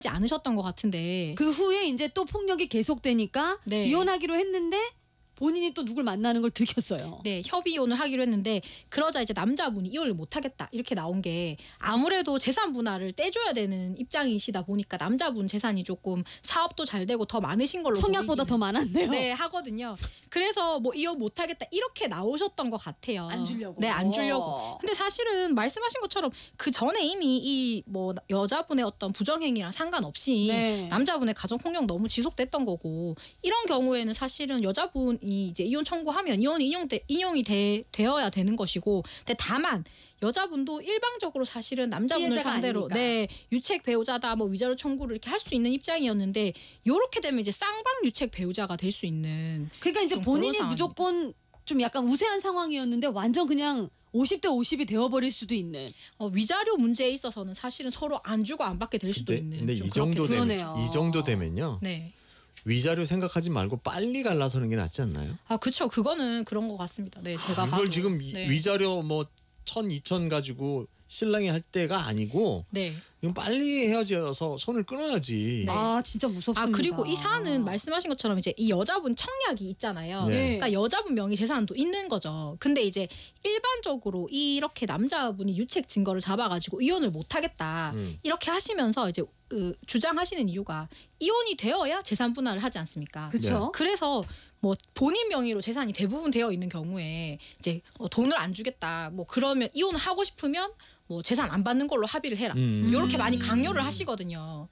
않으셨던 것 같은데 그 후에 이제 또 폭력이 계속되니까 네. 이혼하기로 했는데 본인이 또 누굴 만나는 걸 들켰어요. 네, 협의 이혼을 하기로 했는데 그러자 이제 남자분이 이혼을 못 하겠다 이렇게 나온 게 아무래도 재산 분할을 떼줘야 되는 입장이시다 보니까 남자분 재산이 조금 사업도 잘 되고 더 많으신 걸로 청약보다 보이기는 더 많았네요. 네, 하거든요. 그래서 뭐 이혼 못 하겠다 이렇게 나오셨던 것 같아요. 안 주려고. 네, 안 주려고. 근데 사실은 말씀하신 것처럼 그 전에 이미 이 뭐 여자분의 어떤 부정행위랑 상관없이 네. 남자분의 가정 폭력 너무 지속됐던 거고 이런 경우에는 사실은 여자분이 이제 이혼 청구하면 이혼이 인용이 되어야 되는 것이고, 근데 다만 여자분도 일방적으로 사실은 남자분을 피해자가 상대로 아니니까. 네 유책 배우자다 뭐 위자료 청구를 이렇게 할 수 있는 입장이었는데 요렇게 되면 이제 쌍방 유책 배우자가 될 수 있는 그러니까 이제 좀 본인이 그런 무조건 좀 약간 우세한 상황이었는데 완전 그냥 50대 50이 되어버릴 수도 있는. 위자료 문제에 있어서는 사실은 서로 안 주고 안 받게 될 수도 있는. 근데 좀 이 정도 그렇게 그러네요. 이 정도 되면요. 네. 위자료 생각하지 말고 빨리 갈라서는 게 낫지 않나요? 아 그렇죠. 그거는 그런 것 같습니다. 네, 제가 이걸 봐도. 지금 네. 위자료 뭐 1,000, 2,000 가지고 신랑이 할 때가 아니고 네. 이건 빨리 헤어져서 손을 끊어야지. 네. 아 진짜 무섭습니다. 아 그리고 이 사안은 말씀하신 것처럼 이제 이 여자분 청약이 있잖아요. 네. 그러니까 여자분 명의 재산도 있는 거죠. 근데 이제 일반적으로 이렇게 남자분이 유책 증거를 잡아가지고 이혼을 못 하겠다 이렇게 하시면서 이제 주장하시는 이유가 이혼이 되어야 재산 분할을 하지 않습니까? 그렇죠. 그래서 뭐 본인 명의로 재산이 대부분 되어 있는 경우에 이제 돈을 안 주겠다. 뭐 그러면 이혼을 하고 싶으면 뭐 재산 안 받는 걸로 합의를 해라. 이렇게 많이 강요를 하시거든요.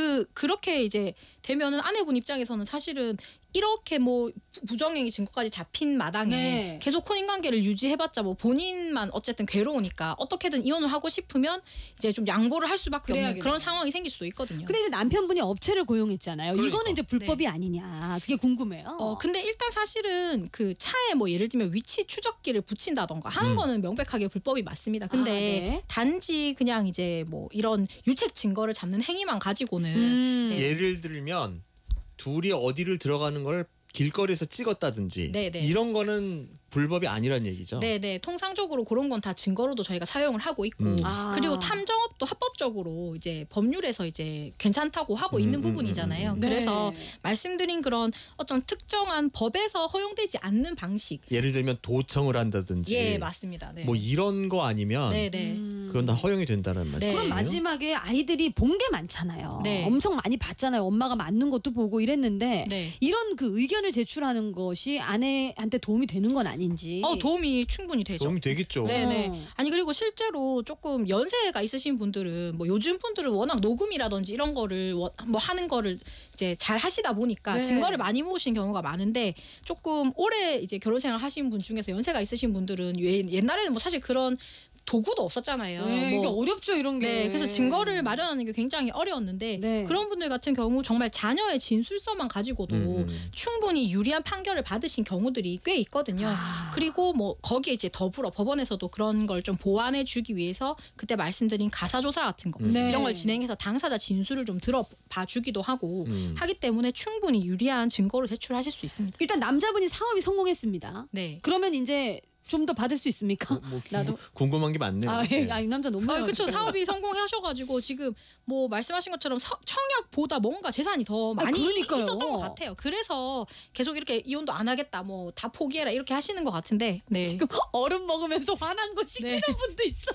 그렇게 이제 되면은 아내분 입장에서는 사실은 이렇게 뭐 부정행위 증거까지 잡힌 마당에 네. 계속 혼인관계를 유지해봤자 뭐 본인만 어쨌든 괴로우니까 어떻게든 이혼을 하고 싶으면 이제 좀 양보를 할 수밖에 없는 그래야겠네요. 그런 상황이 생길 수도 있거든요. 근데 이제 남편분이 업체를 고용했잖아요. 그러니까. 이거는 이제 불법이 아니냐. 그게 궁금해요. 근데 일단 사실은 그 차에 뭐 예를 들면 위치 추적기를 붙인다던가 하는 거는 명백하게 불법이 맞습니다. 근데 아, 네. 단지 그냥 이제 뭐 이런 유책 증거를 잡는 행위만 가지고는 네. 예를 들면 둘이 어디를 들어가는 걸 길거리에서 찍었다든지 네, 네. 이런 거는 불법이 아니란 얘기죠. 네네 통상적으로 그런 건 다 증거로도 저희가 사용을 하고 있고 아. 그리고 탐정업도 합법적으로 이제 법률에서 이제 괜찮다고 하고 있는 부분이잖아요. 네. 그래서 말씀드린 그런 어떤 특정한 법에서 허용되지 않는 방식 예를 들면 도청을 한다든지 예 맞습니다. 네. 뭐 이런 거 아니면 네네 그건 다 허용이 된다는 말씀이에요. 그럼 마지막에 아이들이 본 게 많잖아요. 네. 엄청 많이 봤잖아요. 엄마가 맞는 것도 보고 이랬는데 네. 이런 그 의견을 제출하는 것이 아내한테 도움이 되는 건 아닌지. 도움이 충분히 되죠. 도움이 되겠죠. 네네. 아니 그리고 실제로 조금 연세가 있으신 분들은 뭐 요즘 분들은 워낙 녹음이라든지 이런 거를 뭐 하는 거를 이제 잘 하시다 보니까 네. 증거를 많이 모으신 경우가 많은데 조금 오래 이제 결혼 생활 하신 분 중에서 연세가 있으신 분들은 옛날에는 뭐 사실 그런 도구도 없었잖아요. 네, 뭐 이게 어렵죠 이런 게. 네, 그래서 증거를 마련하는 게 굉장히 어려웠는데 네. 그런 분들 같은 경우 정말 자녀의 진술서만 가지고도 충분히 유리한 판결을 받으신 경우들이 꽤 있거든요. 그리고 뭐 거기에 이제 더불어 법원에서도 그런 걸 좀 보완해 주기 위해서 그때 말씀드린 가사조사 같은 거 네. 이런 걸 진행해서 당사자 진술을 좀 들어봐 주기도 하고 하기 때문에 충분히 유리한 증거를 제출하실 수 있습니다. 일단 남자분이 사업이 성공했습니다. 네. 그러면 이제 좀 더 받을 수 있습니까? 뭐 나도. 궁금한 게 많네요. 아, 예. 이 남자 너무. 그렇죠. 사업이 성공하셔가지고 지금 뭐 말씀하신 것처럼 청약보다 뭔가 재산이 더 많이 그러니까요. 있었던 것 같아요. 그래서 계속 이렇게 이혼도 안 하겠다, 뭐 다 포기해라 이렇게 하시는 것 같은데. 네. 지금 얼음 먹으면서 화난 거 시키는 네. 분도 있어.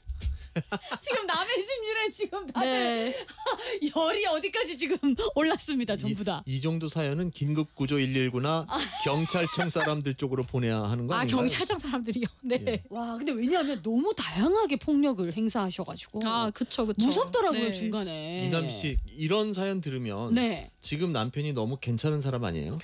지금 남의 심리를 지금 다들 네. 열이 어디까지 지금 올랐습니다. 전부 다. 이 정도 사연은 긴급구조 119나 경찰청 사람들 쪽으로 보내야 하는 거 아닌가요? 경찰청 사람들이요. 네. 예. 와, 근데 왜냐하면 너무 다양하게 폭력을 행사하셔가지고 그쵸. 무섭더라고요 네. 중간에. 이남 씨 이런 사연 들으면 네. 지금 남편이 너무 괜찮은 사람 아니에요?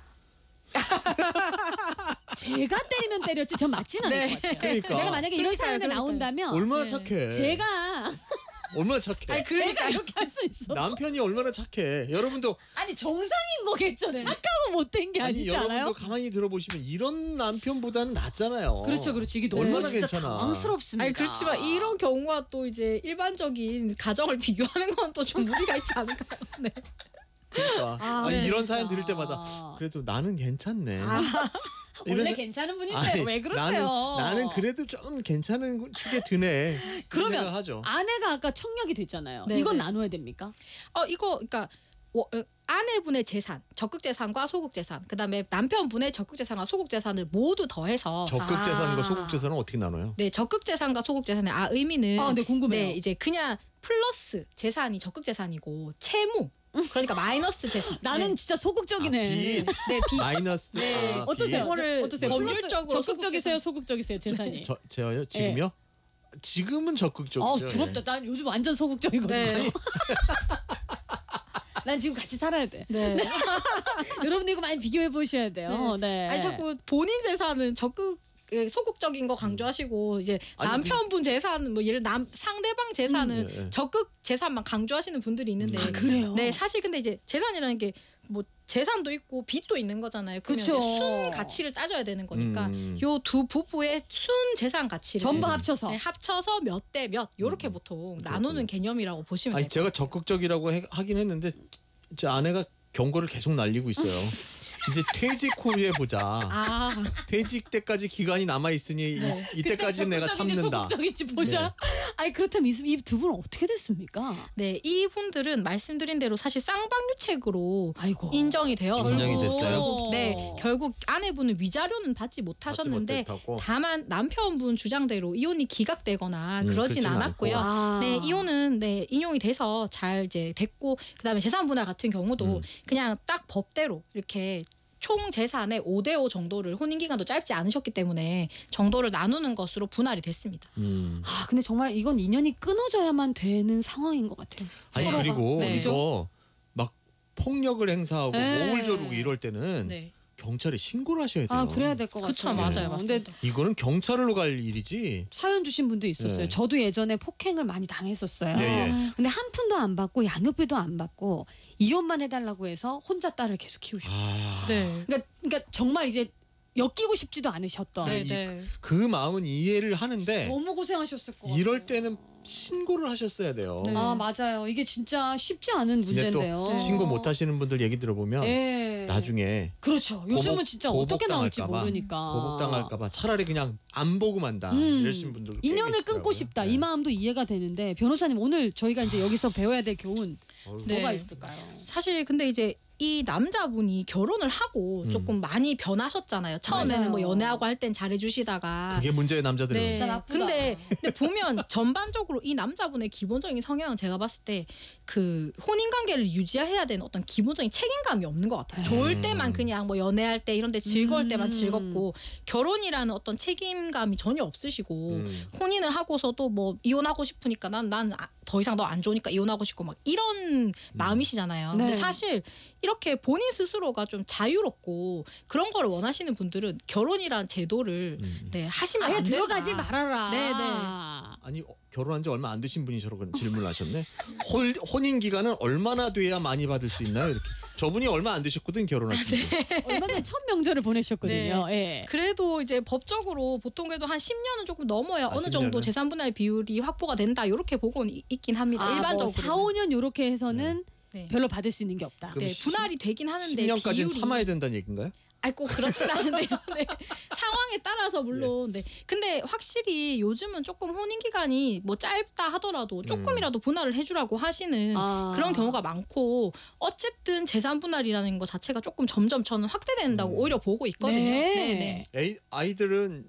제가 때리면 때렸지 전 맞진 않을 네. 것 같아요. 그러니까. 제가 만약에 이런 사연에 그러니까요. 나온다면 얼마나 네. 착해. 제가 얼마나 착해. 제가 이렇게 할 수 있어. 남편이 얼마나 착해. 여러분도 아니 정상인 거겠죠. 착하고 못된 게 아니지 여러분도 않아요? 가만히 들어보시면 이런 남편보다는 낫잖아요. 그렇죠. 이게 너무 얼마나 진짜 괜찮아. 당황스럽습니다. 아니 그렇지만 이런 경우와 또 이제 일반적인 가정을 비교하는 건 또 좀 무리가 있지 않을까요? 네. 그러니까 아, 아니, 네, 이런 진짜. 사연 들을 때마다 그래도 나는 괜찮네. 원래 괜찮은 분이세요. 아니, 왜 그러세요? 나는 그래도 좀 괜찮은 축에 드네. 그런 그러면 생각하죠. 아내가 아까 청약이 됐잖아요. 네, 이건 네. 나눠야 됩니까? 이거 그러니까 아내분의 재산, 적극 재산과 소극 재산, 그다음에 남편분의 적극 재산과 소극 재산을 모두 더해서 적극 재산과 소극 재산은 어떻게 나눠요? 네, 적극 재산과 소극 재산의 의미는 네, 궁금해요. 네, 이제 그냥 플러스 재산이 적극 재산이고 채무 그러니까 마이너스 재산. 나는 네. 진짜 소극적이네. 빚 네, 비 마이너스 네. 어떠세요? 이거를 어떠세요? 법률적으로 적극적이세요, 소극적이세요, 재산이? 저요 지금요? 지금은 적극적이죠. 부럽다. 난 요즘 완전 소극적이거든요. 네. 난 지금 같이 살아야 돼. 네. 여러분들 이거 많이 비교해 보셔야 돼요. 네. 아니 자꾸 본인 재산은 적극 소극적인 거 강조하시고 이제 아니, 남편분 재산 뭐 예를 상대방 재산은 네. 적극 재산만 강조하시는 분들이 있는데 그래요? 네, 사실 근데 이제 재산이라는 게 뭐 재산도 있고 빚도 있는 거잖아요. 그러면 그쵸. 이제 순 가치를 따져야 되는 거니까 음. 요 두 부부의 순 재산 가치를 전부 합쳐서. 네, 합쳐서 몇 대 몇 요렇게 보통 나누는 개념이라고 보시면 아니 돼요. 제가 적극적이라고 하긴 했는데 제 아내가 경고를 계속 날리고 있어요. 이제 퇴직 후에 보자. 퇴직 때까지 기간이 남아 있으니 네. 이때까지는 내가 적극적인지 참는다. 소극적인지 보자. 아니 그렇다면 이 두 분은 어떻게 됐습니까? 네, 이분들은 말씀드린 대로 사실 쌍방유책으로 아이고. 인정이 되어서 인정이 됐어요? 네, 결국 아내분은 위자료는 받지 못하셨는데 못했다고? 다만 남편분 주장대로 이혼이 기각되거나 그러진 그렇진 않았고요. 않고. 네, 이혼은 네, 인용이 돼서 잘 이제 됐고 그다음에 재산 분할 같은 경우도 그냥 딱 법대로 이렇게 총 재산의 5대5 정도를 혼인 기간도 짧지 않으셨기 때문에 정도를 나누는 것으로 분할이 됐습니다. 근데 정말 이건 인연이 끊어져야만 되는 상황인 것 같아요. 아니 서로가. 그리고 네. 이거 막 폭력을 행사하고 네. 목을 조르고 이럴 때는 네. 경찰에 신고를 하셔야 돼요. 그래야 될 것 그쵸, 같아요. 맞아요, 근데 맞습니다. 이거는 경찰로 갈 일이지. 사연 주신 분도 있었어요. 네. 저도 예전에 폭행을 많이 당했었어요. 예, 예. 근데 한 푼도 안 받고 양육비도 안 받고 이혼만 해달라고 해서 혼자 딸을 계속 키우셨어요. 네. 그러니까 정말 이제 엮이고 싶지도 않으셨던. 네, 네. 그 마음은 이해를 하는데 너무 고생하셨을 것 같아요. 이럴 때는 신고를 하셨어야 돼요. 네. 맞아요. 이게 진짜 쉽지 않은 근데 또 문제인데요. 신고 못 하시는 분들 얘기 들어보면 예. 나중에 그렇죠. 요즘은 진짜 어떻게 나올지 보복당할까 봐. 모르니까. 보복당할까 봐 차라리 그냥 안 보고 만다 이러신 분들도 꽤 인연을 계시더라고요. 끊고 싶다. 네. 이 마음도 이해가 되는데 변호사님 오늘 저희가 이제 여기서 배워야 될 교훈 네. 뭐가 있을까요? 사실 근데 이제 이 남자분이 결혼을 하고 조금 많이 변하셨잖아요. 처음에는 맞아요. 뭐 연애하고 할 땐 잘해주시다가 그게 문제의 남자들은. 네. 진짜 나쁘다. 근데 보면 전반적으로 이 남자분의 기본적인 성향은 제가 봤을 때 그 혼인 관계를 유지해야 되는 어떤 기본적인 책임감이 없는 것 같아요. 좋을 때만 그냥 뭐 연애할 때 이런 데 즐거울 때만 즐겁고 결혼이라는 어떤 책임감이 전혀 없으시고 혼인을 하고서도 뭐 이혼하고 싶으니까 난 더 이상 너 안 좋으니까 이혼하고 싶고 막 이런 마음이시잖아요. 근데 네. 사실 이렇게 본인 스스로가 좀 자유롭고 그런 거를 원하시는 분들은 결혼이란 제도를 네, 하시면 아예 안 된다. 들어가지 말아라. 네, 아니 결혼한 지 얼마 안 되신 분이 저런 질문을 하셨네. 혼인 기간은 얼마나 돼야 많이 받을 수 있나요? 이렇게. 저분이 얼마 안 되셨거든 결혼하신 지. 얼마 전에 첫 명절을 보내셨거든요. 예. 그래도 이제 법적으로 보통 그래도 한 10년은 조금 넘어야 어느 10년은? 정도 재산 분할 비율이 확보가 된다. 이렇게 보고는 있긴 합니다. 일반적으로. 4, 5년 요렇게 해서는 네. 별로 받을 수 있는 게 없다. 그럼 네, 분할이 되긴 하는데 10년까지는 비율이 참아야 된다는 얘기인가요? 아니 꼭 그렇진 않은데요. 네. 상황에 따라서 물론. 네. 근데 확실히 요즘은 조금 혼인 기간이 뭐 짧다 하더라도 조금이라도 분할을 해주라고 하시는 그런 경우가 많고 어쨌든 재산 분할이라는 것 자체가 조금 점점 저는 확대된다고 오히려 보고 있거든요. 네. 네. 아이들은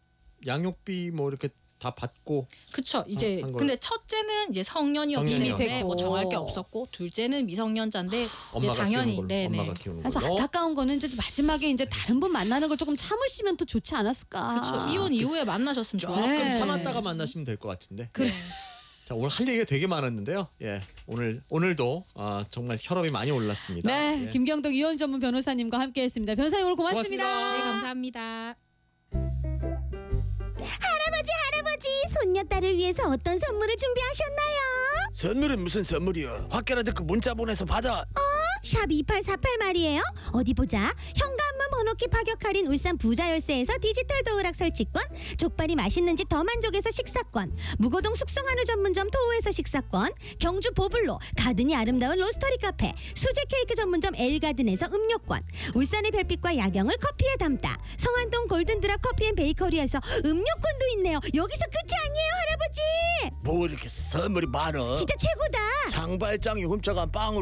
양육비 뭐 이렇게 다 받고 그쵸. 이제 한 거예요? 근데 첫째는 이제 성년이었기 성년이었고. 때문에 뭐 정할 게 없었고 둘째는 미성년자인데 이제 엄마가 당연히 키우는 걸로. 엄마가 키우는 그래서 걸로. 안타까운 거는 이제 마지막에 이제 다른 분 만나는 걸 조금 참으시면 더 좋지 않았을까. 그렇죠. 이혼 이후에 만나셨으면 조금 좋았을 네. 참았다가 만나시면 될 것 같은데. 그래. 자 오늘 할 얘기가 되게 많았는데요. 예 오늘도 정말 혈압이 많이 올랐습니다. 네, 예. 김경덕 이혼 전문 변호사님과 함께했습니다. 변호사님 오늘 고맙습니다. 고맙습니다. 네, 감사합니다. 할아버지, 손녀딸을 위해서 어떤 선물을 준비하셨나요? 선물은 무슨 선물이요? 확실하 듣고 문자 보내서 받아. 샵 2848 말이에요. 어디 보자. 현관문 번호키 파격 할인 울산 부자 열쇠에서 디지털 도어락 설치권, 족발이 맛있는 집 더 만족에서 식사권, 무거동 숙성한우 전문점 토우에서 식사권, 경주 보블로 가든이 아름다운 로스터리 카페, 수제 케이크 전문점 엘가든에서 음료권, 울산의 별빛과 야경을 커피에 담다 성안동 골든드랍 커피앤베이커리에서 음료권도 있네요. 여기서 끝이 아니에요, 할아버지. 뭐 이렇게 선물이 많어? 진짜 최고다. 장발장이 훔쳐간 빵으로